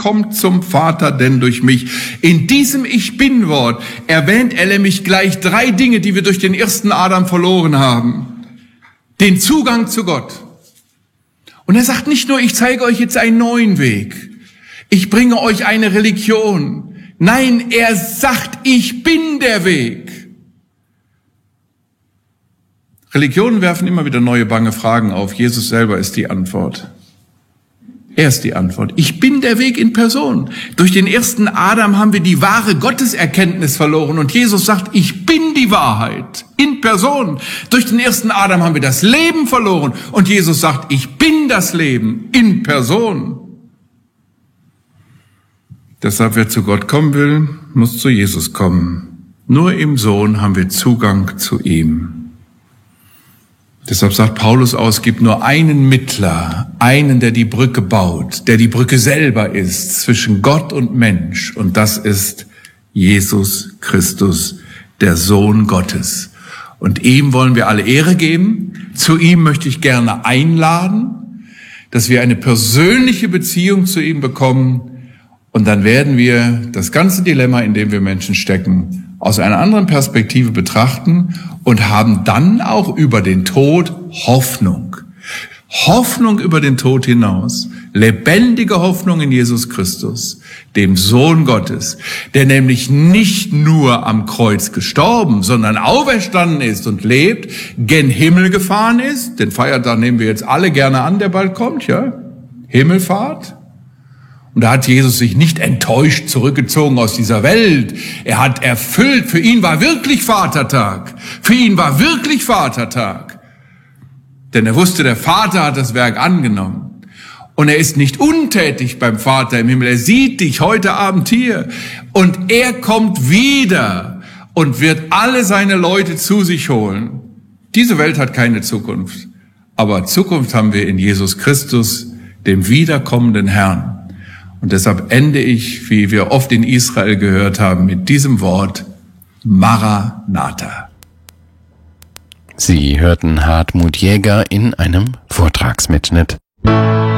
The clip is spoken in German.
kommt zum Vater denn durch mich. In diesem Ich Bin-Wort erwähnt er nämlich gleich 3 Dinge, die wir durch den ersten Adam verloren haben. Den Zugang zu Gott. Und er sagt nicht nur, ich zeige euch jetzt einen neuen Weg. Ich bringe euch eine Religion. Nein, er sagt, ich bin der Weg. Religionen werfen immer wieder neue bange Fragen auf. Jesus selber ist die Antwort. Er ist die Antwort. Ich bin der Weg in Person. Durch den ersten Adam haben wir die wahre Gotteserkenntnis verloren. Und Jesus sagt, ich bin die Wahrheit in Person. Durch den ersten Adam haben wir das Leben verloren. Und Jesus sagt, ich bin das Leben in Person. Deshalb, wer zu Gott kommen will, muss zu Jesus kommen. Nur im Sohn haben wir Zugang zu ihm. Deshalb sagt Paulus aus, es gibt nur einen Mittler, einen, der die Brücke baut, der die Brücke selber ist zwischen Gott und Mensch. Und das ist Jesus Christus, der Sohn Gottes. Und ihm wollen wir alle Ehre geben. Zu ihm möchte ich gerne einladen, dass wir eine persönliche Beziehung zu ihm bekommen. Und dann werden wir das ganze Dilemma, in dem wir Menschen stecken, aus einer anderen Perspektive betrachten und haben dann auch über den Tod Hoffnung. Hoffnung über den Tod hinaus. Lebendige Hoffnung in Jesus Christus, dem Sohn Gottes, der nämlich nicht nur am Kreuz gestorben, sondern auferstanden ist und lebt, gen Himmel gefahren ist. Den Feiertag nehmen wir jetzt alle gerne an, der bald kommt, ja? Himmelfahrt. Und da hat Jesus sich nicht enttäuscht zurückgezogen aus dieser Welt. Er hat erfüllt. Für ihn war wirklich Vatertag. Für ihn war wirklich Vatertag. Denn er wusste, der Vater hat das Werk angenommen. Und er ist nicht untätig beim Vater im Himmel. Er sieht dich heute Abend hier. Und er kommt wieder und wird alle seine Leute zu sich holen. Diese Welt hat keine Zukunft. Aber Zukunft haben wir in Jesus Christus, dem wiederkommenden Herrn. Und deshalb ende ich, wie wir oft in Israel gehört haben, mit diesem Wort Maranatha. Sie hörten Hartmut Jäger in einem Vortragsmitschnitt.